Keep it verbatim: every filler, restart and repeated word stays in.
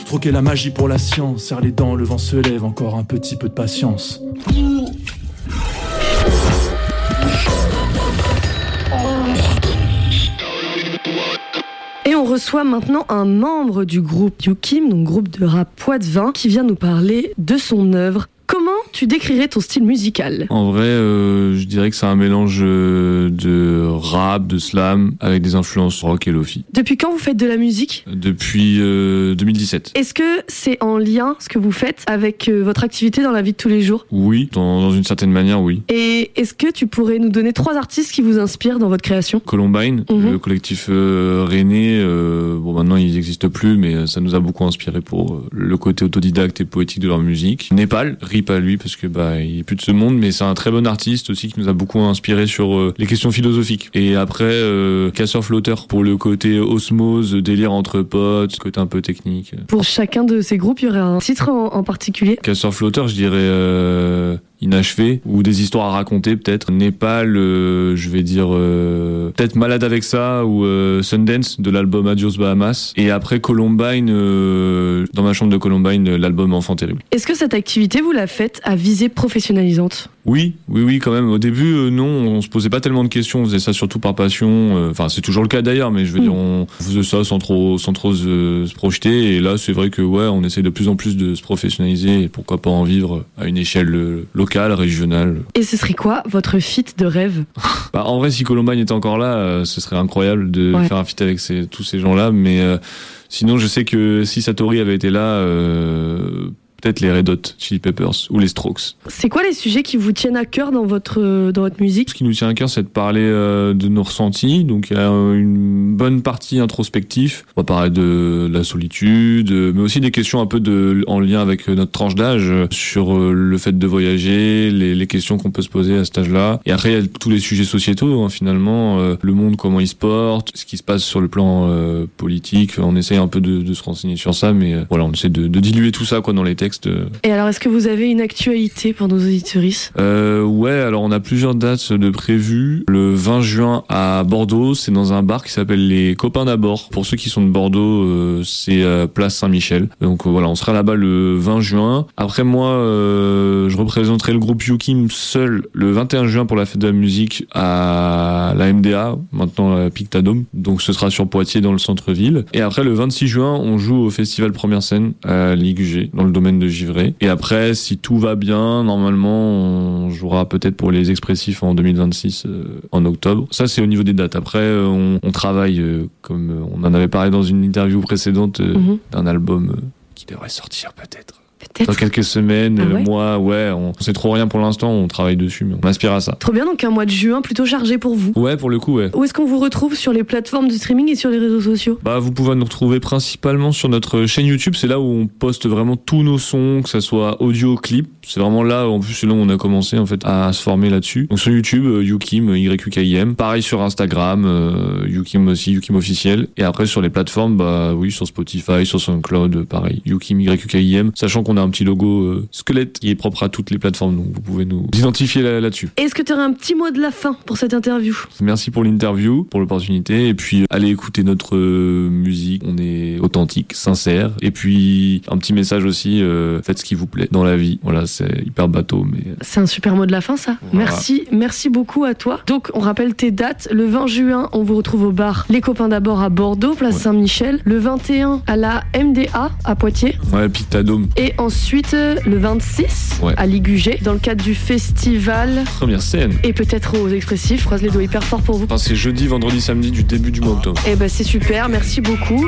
Troquer la magie pour la science, serre les dents, le vent se lève, encore un petit peu de patience. Et on reçoit maintenant un membre du groupe YouKim, donc groupe de rap Poitevin, qui vient nous parler de son œuvre. Comment tu décrirais ton style musical ? En vrai, euh, je dirais que c'est un mélange de rap, de slam, avec des influences rock et lofi. Depuis quand vous faites de la musique ? Depuis euh, deux mille dix-sept. Est-ce que c'est en lien, ce que vous faites, avec euh, votre activité dans la vie de tous les jours ? Oui, dans, dans une certaine manière, oui. Et est-ce que tu pourrais nous donner trois artistes qui vous inspirent dans votre création ? Columbine, mm-hmm. le collectif euh, rennais, euh, bon maintenant ils n'existent plus, mais ça nous a beaucoup inspiré pour euh, le côté autodidacte et poétique de leur musique. Népal, rip à lui parce que bah il est plus de ce monde, mais c'est un très bon artiste aussi qui nous a beaucoup inspiré sur euh, les questions philosophiques. Et après euh, Casseur Flotteur pour le côté osmose, délire entre potes, côté un peu technique. Pour chacun de ces groupes, il y aurait un titre en, en particulier ? Casseur Flotteur, je dirais euh, Inachevé, ou des histoires à raconter peut-être. Népal, euh, je vais dire euh, peut-être Malade avec ça, ou euh, Sundance de l'album Adios Bahamas. Et après Columbine, euh, dans ma chambre de Columbine, l'album Enfant Terrible. Est-ce que cette activité, vous la faites à visée professionnalisante ? Oui, oui, oui, quand même. Au début, euh, non, on se posait pas tellement de questions. On faisait ça surtout par passion. Enfin, euh, c'est toujours le cas d'ailleurs, mais je veux mmh. dire, on faisait ça sans trop, sans trop se, se projeter. Et là, c'est vrai que ouais, on essaie de plus en plus de se professionnaliser et pourquoi pas en vivre à une échelle euh, locale, régionale. Et ce serait quoi votre feat de rêve ? Bah, en vrai, si Columbine était encore là, euh, ce serait incroyable de ouais. faire un feat avec ces, tous ces gens-là. Mais euh, sinon, je sais que si Satori avait été là. Euh, Peut-être les Red Hot Chili Peppers ou les Strokes. C'est quoi les sujets qui vous tiennent à cœur dans votre, dans votre musique ? Ce qui nous tient à cœur, c'est de parler euh, de nos ressentis. Donc il y a une bonne partie introspective. On va parler de la solitude, mais aussi des questions un peu de, en lien avec notre tranche d'âge, sur euh, le fait de voyager, les, les questions qu'on peut se poser à cet âge-là. Et après, il y a tous les sujets sociétaux, hein, finalement. Euh, le monde, comment il se porte, ce qui se passe sur le plan euh, politique. On essaye un peu de, de se renseigner sur ça, mais euh, voilà, on essaie de, de diluer tout ça quoi dans les textes. Et alors, est-ce que vous avez une actualité pour nos auditeuristes ? euh, Ouais, alors on a plusieurs dates de prévues. Le vingt juin à Bordeaux, c'est dans un bar qui s'appelle Les Copains d'Abord. Pour ceux qui sont de Bordeaux, euh, c'est euh, place Saint-Michel. Donc euh, voilà, on sera là-bas le vingt juin. Après moi, euh, je représenterai le groupe YouKim seul le vingt et un juin pour la fête de la musique à la M D A, maintenant la Pictadome. Donc ce sera sur Poitiers dans le centre-ville. Et après le vingt-six juin, on joue au festival Première Scène à l'I G U dans le domaine de Givray. Et après, si tout va bien, normalement, on jouera peut-être pour les Expressifs en deux mille vingt-six, euh, en octobre. Ça, c'est au niveau des dates. Après, euh, on, on travaille, euh, comme euh, on en avait parlé dans une interview précédente, euh, mm-hmm. d'un album euh, qui devrait sortir peut-être. Peut-être. Dans quelques semaines, ah ouais. mois, ouais, on sait trop rien pour l'instant, on travaille dessus, mais on aspire à ça. Trop bien, donc un mois de juin plutôt chargé pour vous. Ouais, pour le coup, ouais. Où est-ce qu'on vous retrouve sur les plateformes de streaming et sur les réseaux sociaux ? Bah, vous pouvez nous retrouver principalement sur notre chaîne YouTube, c'est là où on poste vraiment tous nos sons, que ça soit audio, clip. C'est vraiment là, en plus, c'est là où on a commencé, en fait, à se former là-dessus. Donc sur YouTube, euh, YouKim, Y U K I M. Pareil sur Instagram, euh, YouKim aussi, YouKim officiel. Et après, sur les plateformes, bah, oui, sur Spotify, sur SoundCloud, pareil, YouKim, Y U K I M. Sachant qu'on a un petit logo, euh, squelette qui est propre à toutes les plateformes, donc vous pouvez nous identifier là, là-dessus. Est-ce que tu aurais un petit mot de la fin pour cette interview ? Merci pour l'interview, pour l'opportunité, et puis allez écouter notre euh, musique, on est authentique, sincère, et puis un petit message aussi, euh, faites ce qui vous plaît dans la vie, voilà, c'est hyper bateau, mais... C'est un super mot de la fin, ça. Voilà. Merci, merci beaucoup à toi. Donc, on rappelle tes dates, le vingt juin, on vous retrouve au bar Les Copains d'Abord à Bordeaux, place ouais. Saint-Michel, le vingt et un à la M D A à Poitiers. Ouais, Pictadome. Et ensuite, le vingt-six ouais. à l'I G U G, dans le cadre du festival Première Scène. Et peut-être aux Expressifs. Je croise les doigts hyper fort pour vous. Enfin, c'est jeudi, vendredi, samedi du début du mois d'octobre. Eh ben c'est super, merci beaucoup.